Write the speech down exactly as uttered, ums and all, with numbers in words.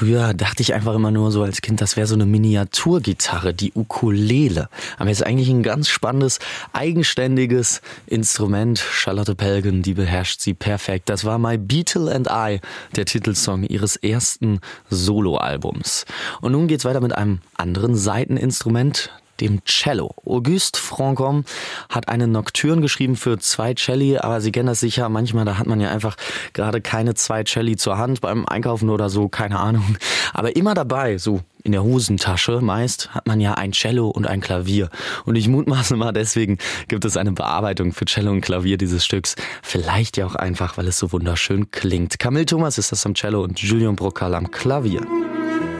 Früher dachte ich einfach immer nur so als Kind, das wäre so eine Miniaturgitarre, die Ukulele. Aber es ist eigentlich ein ganz spannendes, eigenständiges Instrument. Charlotte Pelgen, die beherrscht sie perfekt. Das war My Beatle and I, der Titelsong ihres ersten Soloalbums. Und nun geht's weiter mit einem anderen Saiteninstrument, dem Cello. Auguste Franchomme hat eine Nocturne geschrieben für zwei Celli, aber Sie kennen das sicher, manchmal, da hat man ja einfach gerade keine zwei Celli zur Hand beim Einkaufen oder so, keine Ahnung. Aber immer dabei, so in der Hosentasche meist, hat man ja ein Cello und ein Klavier. Und ich mutmaße mal, deswegen gibt es eine Bearbeitung für Cello und Klavier dieses Stücks. Vielleicht ja auch einfach, weil es so wunderschön klingt. Camille Thomas ist das am Cello und Julien Brocal am Klavier.